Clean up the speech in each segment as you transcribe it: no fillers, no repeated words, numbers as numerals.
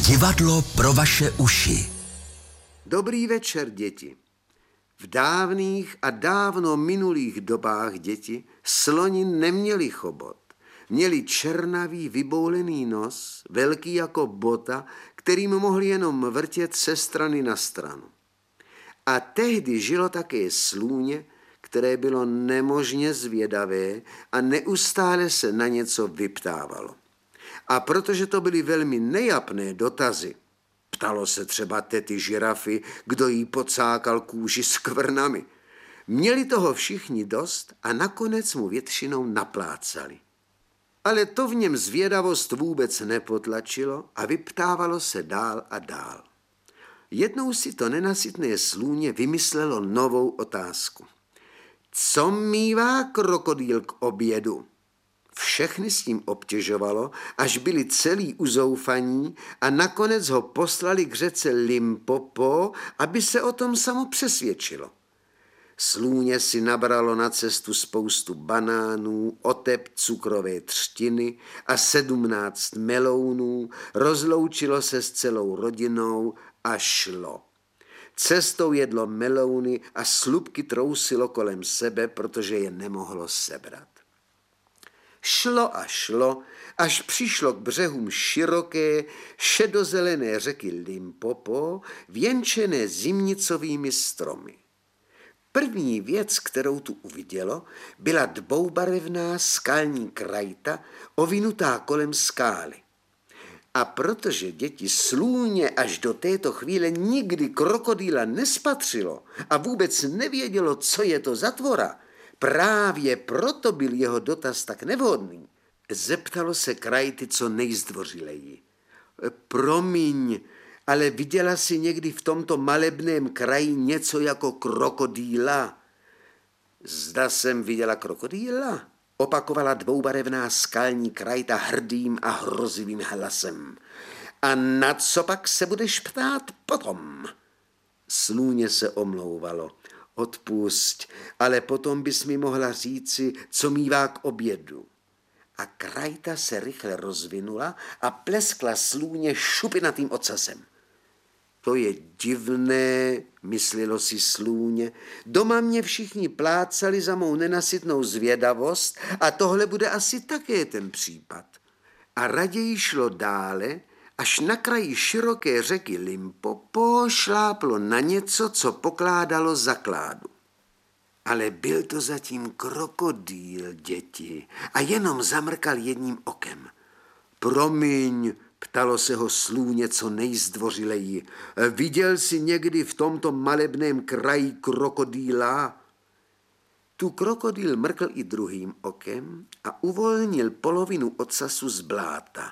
Divadlo pro vaše uši. Dobrý večer, děti. V dávných a dávno minulých dobách děti sloni neměli chobot. Měli černavý vyboulený nos, velký jako bota, kterým mohli jenom vrtět se strany na stranu. A tehdy žilo také slůně, které bylo nemožně zvědavé a neustále se na něco vyptávalo. A protože to byly velmi nejapné dotazy, ptalo se třeba tety žirafy, kdo jí pocákal kůži skvrnami. Měli toho všichni dost a nakonec mu většinou naplácali. Ale to v něm zvědavost vůbec nepotlačilo a vyptávalo se dál a dál. Jednou si to nenasytné slůně vymyslelo novou otázku. Co mívá krokodýl k obědu? Všechny s tím obtěžovalo, až byli celý uzoufaní a nakonec ho poslali k řece Limpopo, aby se o tom samo přesvědčilo. Slůně si nabralo na cestu spoustu banánů, otep cukrové třtiny a 17 melounů, rozloučilo se s celou rodinou a šlo. Cestou jedlo melouny a slupky trousilo kolem sebe, protože je nemohlo sebrat. Šlo a šlo, až přišlo k břehům široké, šedozelené řeky Limpopo, věnčené zimnicovými stromy. První věc, kterou tu uvidělo, byla dvoubarevná skalní krajta, ovinutá kolem skály. A protože děti slůně až do této chvíle nikdy krokodýla nespatřilo a vůbec nevědělo, co je to za tvora, právě proto byl jeho dotaz tak nevhodný. Zeptalo se krajty co nejzdvořileji. Promiň, ale viděla jsi někdy v tomto malebném kraji něco jako krokodýla? Zda jsem viděla krokodýla? Opakovala dvoubarevná skalní krajta hrdým a hrozivým hlasem. A na co pak se budeš ptát potom? Slůně se omlouvalo. Odpusť, ale potom bys mi mohla říci, co mívá k obědu. A krajta se rychle rozvinula a pleskla slůně šupinatým ocasem. To je divné, myslelo si slůně. Doma mě všichni plácali za mou nenasytnou zvědavost a tohle bude asi také ten případ. A raději šlo dále, až na kraji široké řeky Limpopo šláplo na něco, co pokládalo za kládu. Ale byl to zatím krokodýl, děti, a jenom zamrkal jedním okem. Promiň, ptalo se ho slůně co nejzdvořileji. Viděl jsi někdy v tomto malebném kraji krokodýla? Tu krokodýl mrkl i druhým okem a uvolnil polovinu ocasu z bláta.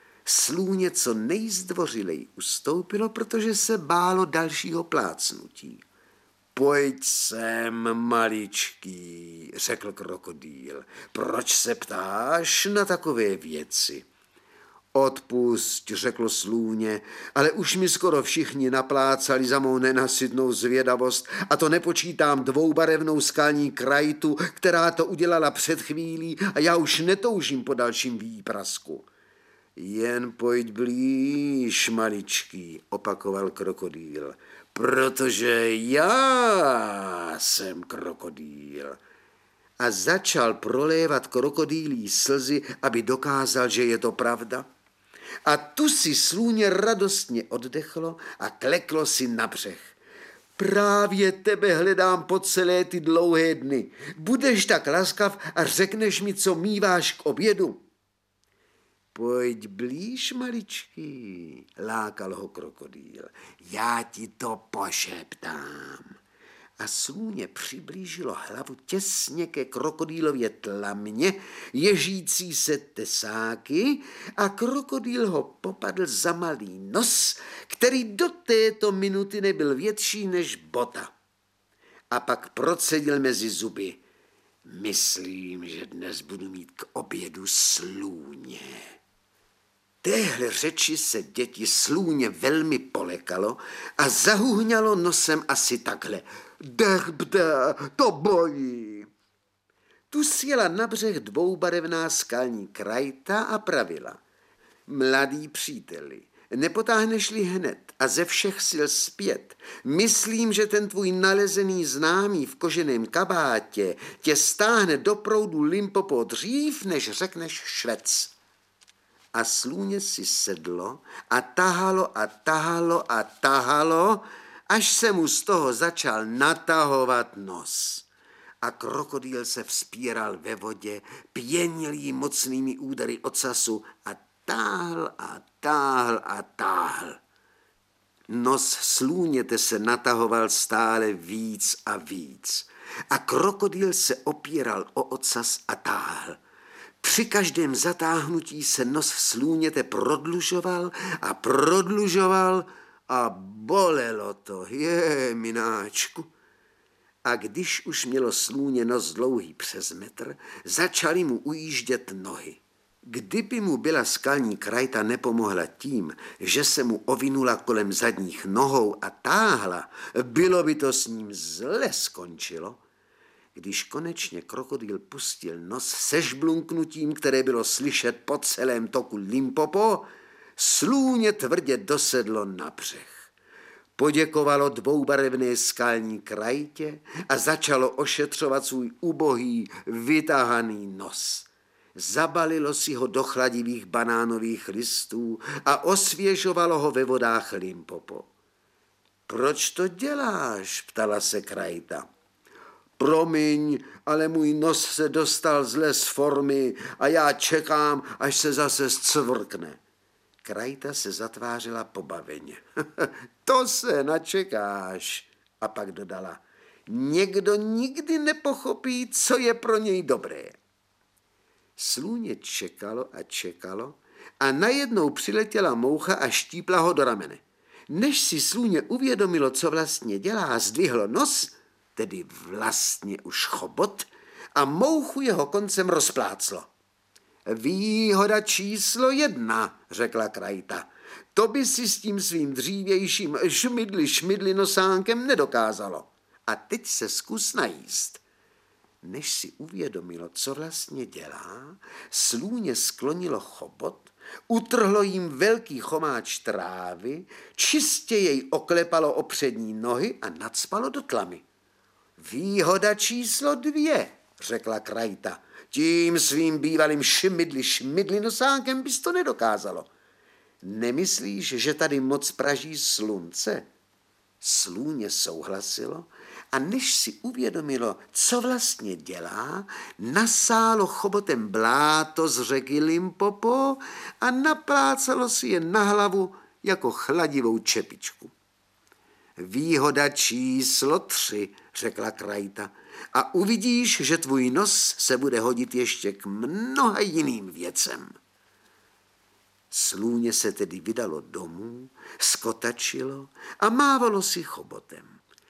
Slůně co nejzdvořileji ustoupilo, protože se bálo dalšího plácnutí. Pojď sem, maličký, řekl krokodýl. Proč se ptáš na takové věci? Odpusť, řekl slůně, ale už mi skoro všichni naplácali za mou nenasytnou zvědavost a to nepočítám dvoubarevnou skalní krajtu, která to udělala před chvílí a já už netoužím po dalším výprasku. Jen pojď blíž, maličký, opakoval krokodýl, protože já jsem krokodýl. A začal prolévat krokodýlí slzy, aby dokázal, že je to pravda. A tu si slůně radostně oddechlo a kleklo si na břeh. Právě tebe hledám po celé ty dlouhé dny. Budeš tak laskav a řekneš mi, co míváš k obědu. Pojď blíž, maličký, lákal ho krokodýl. Já ti to pošeptám. A slůně přiblížilo hlavu těsně ke krokodýlově tlamě, ježící se tesáky a krokodýl ho popadl za malý nos, který do této minuty nebyl větší než bota. A pak procedil mezi zuby. Myslím, že dnes budu mít k obědu slůně. Téhle řeči se děti slůně velmi polekalo a zahuhňalo nosem asi takhle. Dechbde, to bolí. Tu sjela na břeh dvoubarevná skalní krajta a pravila. Mladý příteli, Nepotáhneš-li hned a ze všech sil zpět, myslím, že ten tvůj nalezený známý v koženém kabátě tě stáhne do proudu Limpopo dřív, než řekneš švec. A slůně si sedlo a tahalo a tahalo a tahalo, až se mu z toho začal natahovat nos. A krokodýl se vzpíral ve vodě, pěnil jí mocnými údery ocasu a táhl a táhl a táhl. Nos slůněte se natahoval stále víc a víc a krokodýl se opíral o ocas a táhl. Při každém zatáhnutí se nos slůněte prodlužoval a prodlužoval a bolelo to, mináčku. A když už mělo slůně nos dlouhý přes metr, začaly mu ujíždět nohy. Kdyby mu byla skalní krajta nepomohla tím, že se mu ovinula kolem zadních nohou a táhla, bylo by to s ním zle skončilo. Když konečně krokodýl pustil nos se žblunknutím, které bylo slyšet po celém toku Limpopo, slůně tvrdě dosedlo na břeh. Poděkovalo dvoubarevné skalní krajtě a začalo ošetřovat svůj ubohý, vytahaný nos. Zabalilo si ho do chladivých banánových listů a osvěžovalo ho ve vodách Limpopo. Proč to děláš? Ptala se krajta. Promiň, ale můj nos se dostal zle z formy a já čekám, až se zase zcvrkne. Krajta se zatvářila pobaveně. To se načekáš. A pak dodala, někdo nikdy nepochopí, co je pro něj dobré. Slůně čekalo a čekalo a najednou přiletěla moucha a štípla ho do ramene. Než si slůně uvědomilo, co vlastně dělá, zdvihlo nos, tedy vlastně už chobot, a mouchu jeho koncem rozpláclo. Výhoda číslo 1, řekla krajta. To by si s tím svým dřívějším šmidli nosánkem nedokázalo. A teď se zkus najíst. Než si uvědomilo, co vlastně dělá, slůně sklonilo chobot, utrhlo jim velký chomáč trávy, čistě jej oklepalo o přední nohy a nacpalo do tlamy. Výhoda číslo 2, řekla krajta. Tím svým bývalým šmidli nosánkem bys to nedokázalo. Nemyslíš, že tady moc praží slunce? Slůně souhlasilo a než si uvědomilo, co vlastně dělá, nasálo chobotem bláto z řeky Limpopo a naplácalo si je na hlavu jako chladivou čepičku. Výhoda číslo 3, řekla krajta, a uvidíš, že tvůj nos se bude hodit ještě k mnoha jiným věcem. Slůně se tedy vydalo domů, skotačilo a mávalo si chobotem.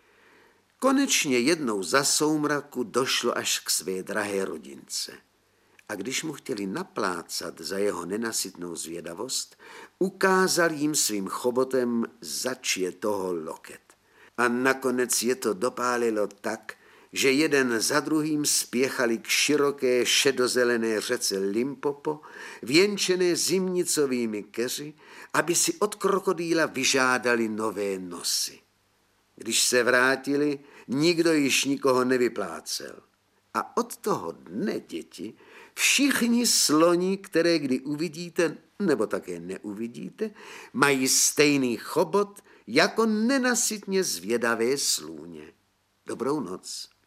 Konečně jednou za soumraku došlo až k své drahé rodince. A když mu chtěli naplácat za jeho nenasytnou zvědavost, ukázal jim svým chobotem, zač je toho loket. A nakonec je to dopálilo tak, že jeden za druhým spěchali k široké šedozelené řece Limpopo, věnčené zimnicovými keři, aby si od krokodýla vyžádali nové nosy. Když se vrátili, nikdo již nikoho nevyplácel. A od toho dne, děti, všichni sloni, které kdy uvidíte, nebo také neuvidíte, mají stejný chobot jako nenasytně zvědavé slůně. Dobrou noc.